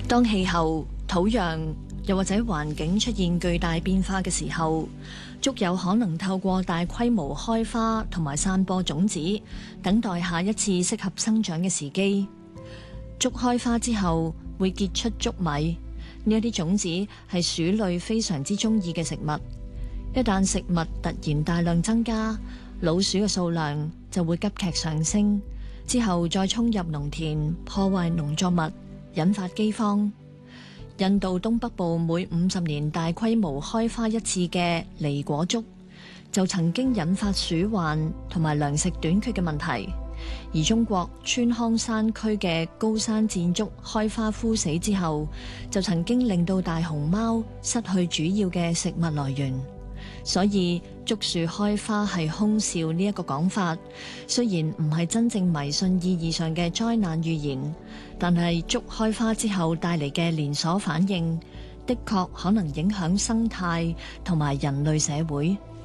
當氣候、土壤又或者環境出現巨大變化嘅時候，竹有可能透過大規模開花同埋散播種子，等待下一次適合生長嘅時機。竹開花之後會結出竹米，呢一啲種子係鼠類非常之中意嘅食物。一旦食物突然大量增加，老鼠嘅數量就會急劇上升，之後再衝入農田，破壞農作物，引發饑荒。印度東北部每50年大規模開花一次嘅離果竹，就曾經引發鼠患同埋糧食短缺嘅問題。而中國川康山區嘅高山箭竹開花枯死之後，就曾經令到大熊貓失去主要嘅食物來源。所以竹樹開花係凶兆呢一個講法，雖然唔係真正迷信意義上嘅災難預言，但係竹開花之後帶嚟嘅連鎖反應，的確可能影響生態同埋人類社會。